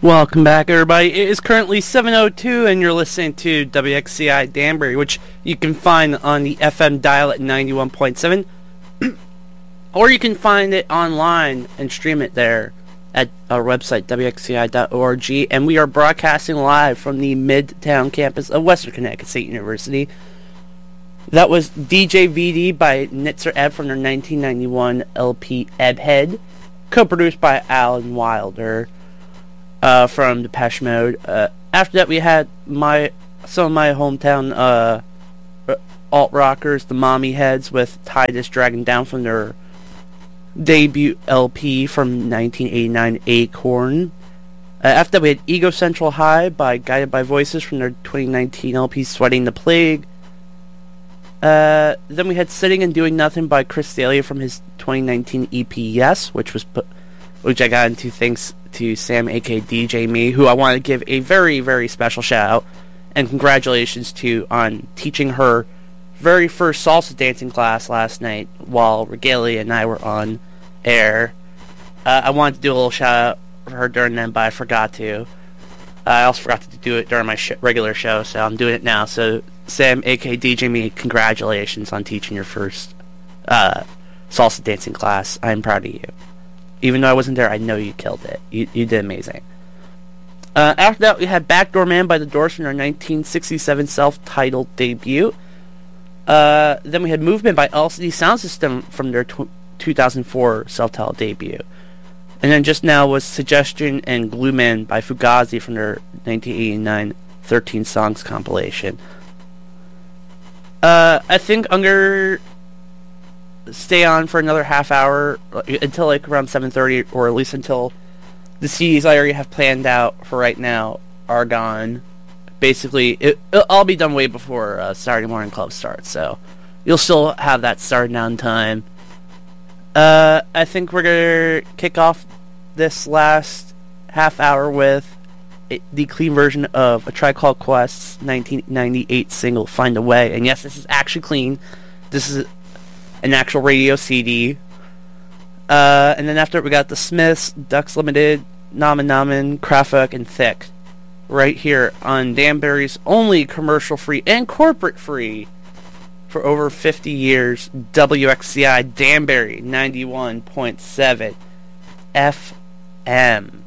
Welcome back, everybody. It is currently 7:02, and you're listening to WXCI Danbury, which you can find on the FM dial at 91.7, or you can find it online and stream it there at our website, wxci.org, and we are broadcasting live from the Midtown campus of Western Connecticut State University. That was DJ VD by Nitzer Ebb from their 1991 LP Ebbhead, co-produced by Alan Wilder. From Depeche Mode. After that, we had some of my hometown alt rockers, the Mommy Heads, with Titus Dragging Down from their debut LP from 1989, Acorn. After that, we had Ego Central High by Guided by Voices from their 2019 LP, Sweating the Plague. Then we had Sitting and Doing Nothing by Chris D'Elia from his 2019 EP, Yes, which I got into thanks to Sam, aka DJ Me, who I want to give a very, very special shout out and congratulations to on teaching her very first salsa dancing class last night while Regalia and I were on air. I wanted to do a little shout out for her during then, but I forgot to. I also forgot to do it during my regular show, so I'm doing it now. So Sam, aka DJ Me, congratulations on teaching your first salsa dancing class. I'm proud of you. Even though I wasn't there, I know you killed it. You did amazing. After that, we had Backdoor Man by The Doors from their 1967 self-titled debut. Then we had Movement by LCD Soundsystem from their 2004 self-titled debut. And then just now was Suggestion and Glue Man by Fugazi from their 1989 13 Songs compilation. I think I'm going to stay on for another half hour until like around 7:30, or at least until the CDs I already have planned out for right now are gone. Basically, I'll be done way before Saturday Morning Club starts, so you'll still have that starting on time. I think we're going to kick off this last half hour with the clean version of A Tribe Called Quest's 1998 single, Find a Way. And yes, this is actually clean. This is an actual radio CD. And then after it, we got The Smiths, Ducks Limited, Namen Namen, Kraftwerk, and Thick. Right here on Danbury's only commercial-free and corporate-free for over 50 years, WXCI Danbury 91.7 FM.